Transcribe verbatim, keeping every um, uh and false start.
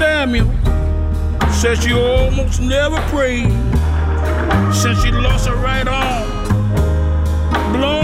Samuel said she almost never prayed since she lost her right arm. Blown